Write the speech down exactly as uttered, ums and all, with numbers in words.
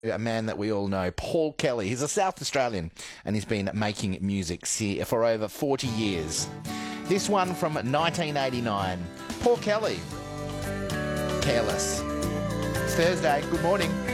A man that we all know, Paul Kelly. He's a South Australian and he's been making music for over forty years. This one from nineteen eighty-nine. Paul Kelly, Careless. It's Thursday. Good morning.